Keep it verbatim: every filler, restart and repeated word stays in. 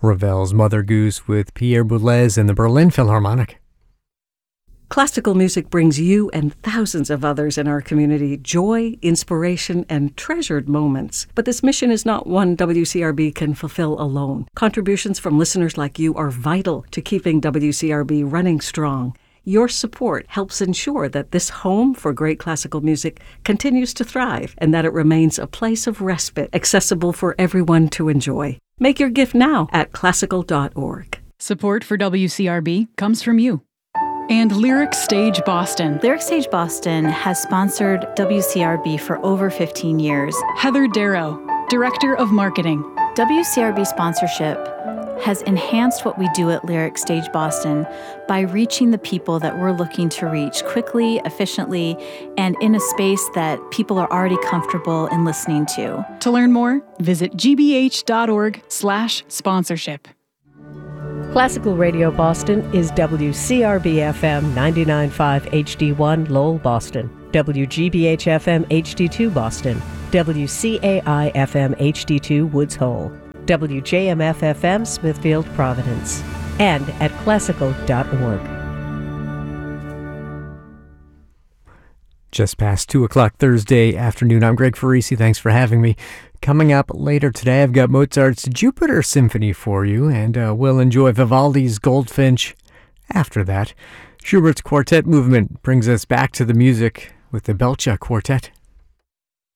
Ravel's Mother Goose with Pierre Boulez and the Berlin Philharmonic. Classical music brings you and thousands of others in our community joy, inspiration, and treasured moments. But this mission is not one W C R B can fulfill alone. Contributions from listeners like you are vital to keeping W C R B running strong. Your support helps ensure that this home for great classical music continues to thrive and that it remains a place of respite, accessible for everyone to enjoy. Make your gift now at classical dot org. Support for W C R B comes from you. And Lyric Stage Boston. Lyric Stage Boston has sponsored W C R B for over fifteen years. Heather Darrow, Director of Marketing. W C R B sponsorship has enhanced what we do at Lyric Stage Boston by reaching the people that we're looking to reach quickly, efficiently, and in a space that people are already comfortable in listening to. To learn more, visit g b h dot org slash sponsorship. Classical Radio Boston is W C R B F M ninety-nine point five H D one Lowell, Boston, W G B H F M H D two Boston, W C A I F M H D two Woods Hole, W J M F F M Smithfield, Providence, and at classical dot org. Just past two o'clock Thursday afternoon. I'm Greg Farisi. Thanks for having me. Coming up later today, I've got Mozart's Jupiter Symphony for you, and uh, we'll enjoy Vivaldi's Goldfinch. After that, Schubert's Quartet Movement brings us back to the music with the Belcha Quartet.